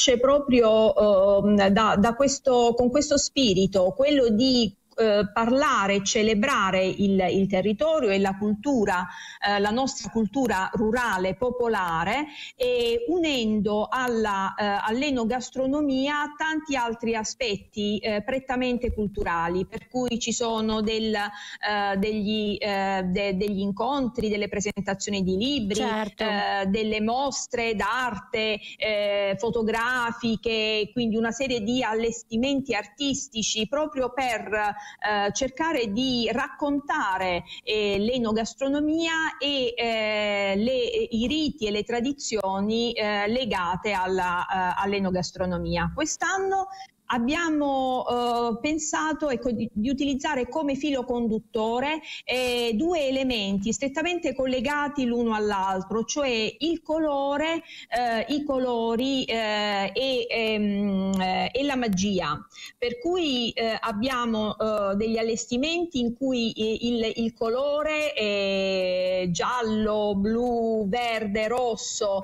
nasce proprio con questo spirito, quello di parlare, celebrare il territorio e la cultura, la nostra cultura rurale, popolare, e unendo all'enogastronomia tanti altri aspetti prettamente culturali, per cui ci sono degli incontri, delle presentazioni di libri, certo, delle mostre d'arte fotografiche, quindi una serie di allestimenti artistici proprio per cercare di raccontare l'enogastronomia e i riti e le tradizioni legate all'enogastronomia. Quest'anno abbiamo pensato di utilizzare come filo conduttore due elementi strettamente collegati l'uno all'altro, cioè il colore, i colori e la magia. Per cui abbiamo degli allestimenti in cui il colore giallo, blu, verde, rosso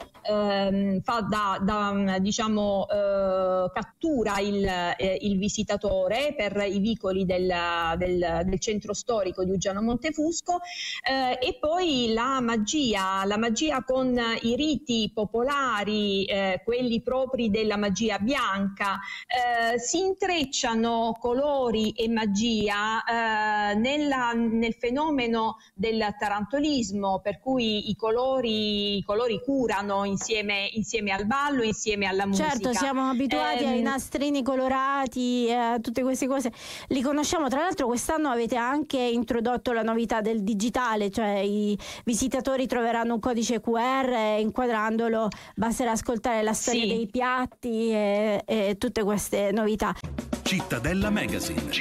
cattura il visitatore per i vicoli del centro storico di Uggiano Montefusco, e poi la magia con i riti popolari, quelli propri della magia bianca. Si intrecciano colori e magia nel fenomeno del tarantolismo, per cui i colori curano insieme al ballo, insieme alla musica. Certo, siamo abituati ai nastrini colorati, tutte queste cose li conosciamo. Tra l'altro quest'anno avete anche introdotto la novità del digitale, cioè i visitatori troveranno un codice QR e inquadrandolo basterà ascoltare la storia dei piatti e tutte queste novità. Cittadella Magazine.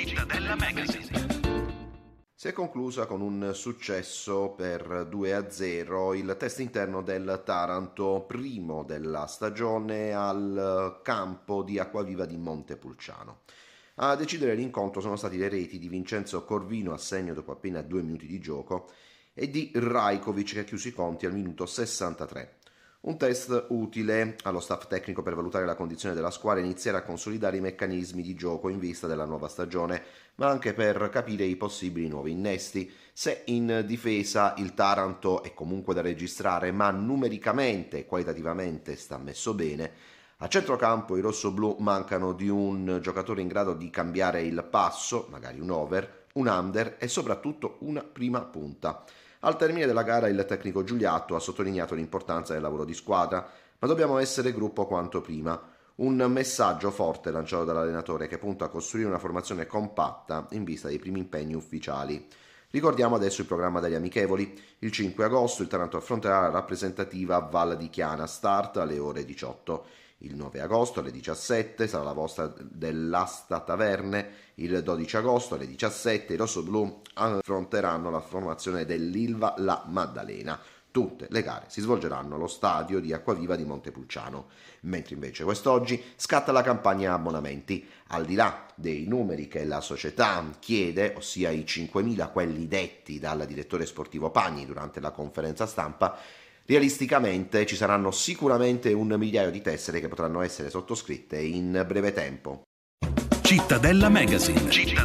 Si è conclusa con un successo per 2-0 il test interno del Taranto, primo della stagione al campo di Acquaviva di Montepulciano. A decidere l'incontro sono stati le reti di Vincenzo Corvino a segno dopo appena 2 minuti di gioco e di Rajkovic che ha chiuso i conti al minuto 63. Un test utile allo staff tecnico per valutare la condizione della squadra e iniziare a consolidare i meccanismi di gioco in vista della nuova stagione, ma anche per capire i possibili nuovi innesti. Se in difesa il Taranto è comunque da registrare, ma numericamente e qualitativamente sta messo bene, a centrocampo i rossoblù mancano di un giocatore in grado di cambiare il passo, magari un over, un under e soprattutto una prima punta. Al termine della gara il tecnico Giuliatto ha sottolineato l'importanza del lavoro di squadra, ma dobbiamo essere gruppo quanto prima. Un messaggio forte lanciato dall'allenatore che punta a costruire una formazione compatta in vista dei primi impegni ufficiali. Ricordiamo adesso il programma degli amichevoli. Il 5 agosto il Taranto affronterà la rappresentativa Val di Chiana, start alle ore 18. Il 9 agosto alle 17 sarà la vostra dell'Asta Taverne. Il 12 agosto alle 17 i rossoblù affronteranno la formazione dell'Ilva La Maddalena. Tutte le gare si svolgeranno allo stadio di Acquaviva di Montepulciano, mentre invece quest'oggi scatta la campagna abbonamenti. Al di là dei numeri che la società chiede, ossia i 5.000 quelli detti dal direttore sportivo Pagni durante la conferenza stampa, realisticamente ci saranno sicuramente 1 migliaio di tessere che potranno essere sottoscritte in breve tempo. Cittadella Magazine.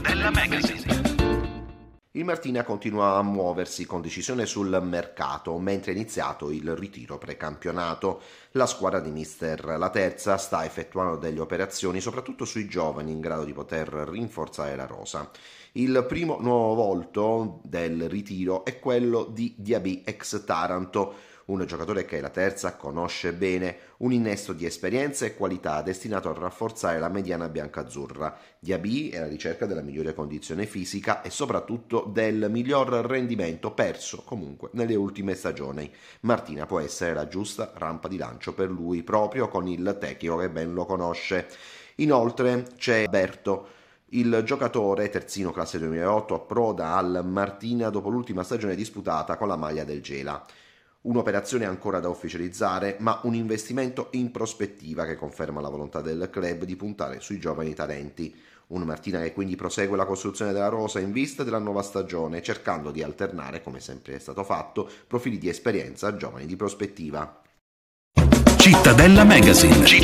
Il Martina continua a muoversi con decisione sul mercato, mentre è iniziato il ritiro precampionato. La squadra di mister La Terza sta effettuando delle operazioni soprattutto sui giovani in grado di poter rinforzare la rosa. Il primo nuovo volto del ritiro è quello di Diaby ex Taranto, un giocatore che La Terza conosce bene, un innesto di esperienza e qualità destinato a rafforzare la mediana biancazzurra. Diaby è alla ricerca della migliore condizione fisica e soprattutto del miglior rendimento perso comunque nelle ultime stagioni. Martina può essere la giusta rampa di lancio per lui, proprio con il tecnico che ben lo conosce. Inoltre c'è Berto. Il giocatore, terzino classe 2008, approda al Martina dopo l'ultima stagione disputata con la maglia del Gela. Un'operazione ancora da ufficializzare, ma un investimento in prospettiva che conferma la volontà del club di puntare sui giovani talenti. Un Martina che quindi prosegue la costruzione della rosa in vista della nuova stagione, cercando di alternare, come sempre è stato fatto, profili di esperienza a giovani di prospettiva. Cittadella Magazine.